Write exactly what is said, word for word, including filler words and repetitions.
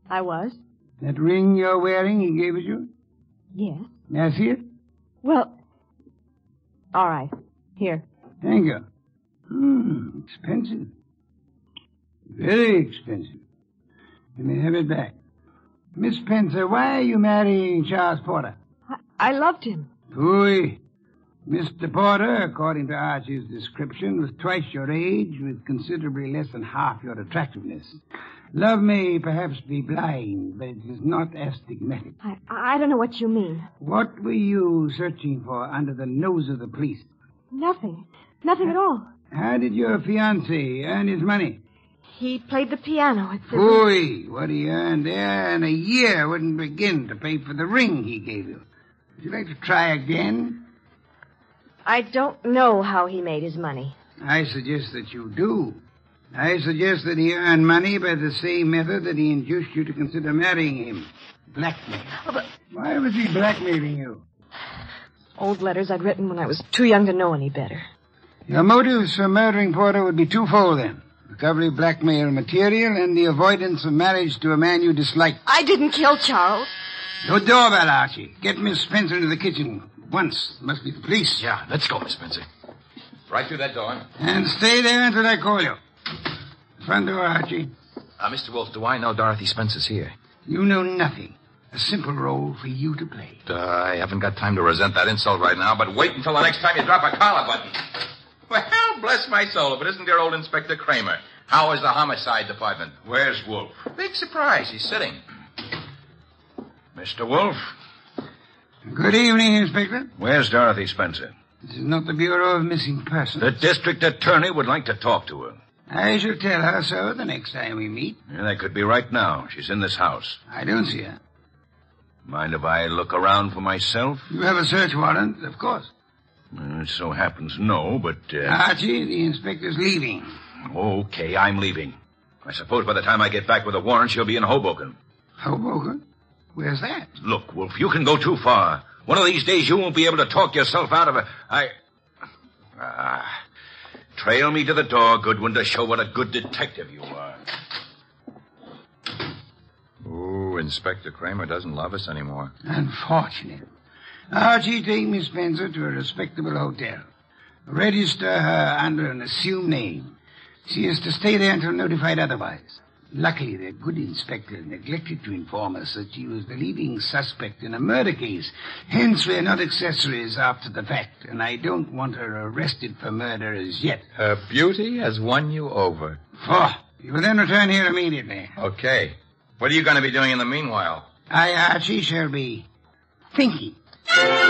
I was. That ring you're wearing he gave it you? Yes. May I see it? Well, all right. Here. Thank you. Hmm, expensive. Very expensive. You may have it back. Miss Spencer, why are you marrying Charles Porter? I, I loved him. Phooey. Mister Porter, according to Archie's description, was twice your age with considerably less than half your attractiveness. Love may perhaps be blind, but it is not astigmatic. I, I don't know what you mean. What were you searching for under the nose of the police? Nothing. Nothing at all. How did your fiancé earn his money? He played the piano at the... Phooey, what he earned there in a year wouldn't begin to pay for the ring he gave you. Would you like to try again? I don't know how he made his money. I suggest that you do. I suggest that he earned money by the same method that he induced you to consider marrying him. Blackmail. Oh, but... Why was he blackmailing you? Old letters I'd written when I was too young to know any better. Your motives for murdering Porter would be twofold, then. Recovery of blackmail material and the avoidance of marriage to a man you dislike. I didn't kill Charles. Your doorbell, Archie. Get Miss Spencer into the kitchen. Once. Must be the police. Yeah, let's go, Miss Spencer. Right through that door. And stay there until I call you. Front door, Archie. Uh, Mister Wolf, do I know Dorothy Spencer's here? You know nothing. A simple role for you to play. Uh, I haven't got time to resent that insult right now, but wait until the next time you drop a collar button. Well, bless my soul, if it isn't dear old Inspector Kramer. How is the homicide department? Where's Wolf? Big surprise. He's sitting. Mister Wolf? Good evening, Inspector. Where's Dorothy Spencer? This is not the Bureau of Missing Persons. The district attorney would like to talk to her. I shall tell her so the next time we meet. Yeah, that could be right now. She's in this house. I don't see her. Mind if I look around for myself? You have a search warrant, of course. Uh, it so happens no, but... Uh... Archie, the inspector's leaving. Okay, I'm leaving. I suppose by the time I get back with a warrant, she'll be in Hoboken. Hoboken? Where's that? Look, Wolf, you can go too far. One of these days you won't be able to talk yourself out of it. I... Ah... Trail me to the door, Goodwin, to show what a good detective you are. Ooh, Inspector Kramer doesn't love us anymore. Unfortunate. Archie, take Miss Spencer to a respectable hotel. Register her under an assumed name. She is to stay there until notified otherwise. Luckily, the good inspector neglected to inform us that she was the leading suspect in a murder case. Hence, we are not accessories after the fact, and I don't want her arrested for murder as yet. Her beauty has won you over. Oh, you will then return here immediately. Okay. What are you going to be doing in the meanwhile? I, Archie, shall be thinking.